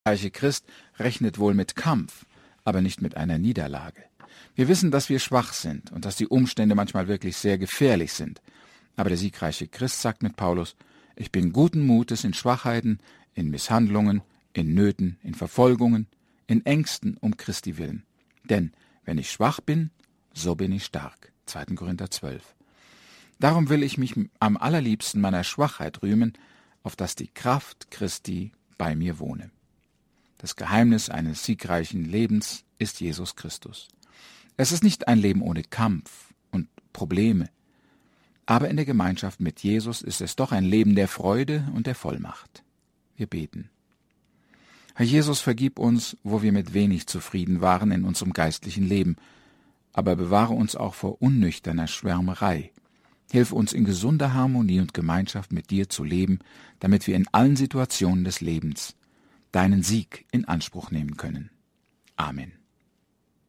siegreiche Christ rechnet wohl mit Kampf, aber nicht mit einer Niederlage. Wir wissen, dass wir schwach sind und dass die Umstände manchmal wirklich sehr gefährlich sind. Aber der siegreiche Christ sagt mit Paulus: Ich bin guten Mutes in Schwachheiten, in Misshandlungen, in Nöten, in Verfolgungen, in Ängsten um Christi willen. Denn wenn ich schwach bin, so bin ich stark. 2. Korinther 12. Darum will ich mich am allerliebsten meiner Schwachheit rühmen, auf dass die Kraft Christi bei mir wohne. Das Geheimnis eines siegreichen Lebens ist Jesus Christus. Es ist nicht ein Leben ohne Kampf und Probleme, aber in der Gemeinschaft mit Jesus ist es doch ein Leben der Freude und der Vollmacht. Wir beten. Herr Jesus, vergib uns, wo wir mit wenig zufrieden waren in unserem geistlichen Leben, aber bewahre uns auch vor unnüchterner Schwärmerei. Hilf uns in gesunder Harmonie und Gemeinschaft mit dir zu leben, damit wir in allen Situationen des Lebens deinen Sieg in Anspruch nehmen können. Amen.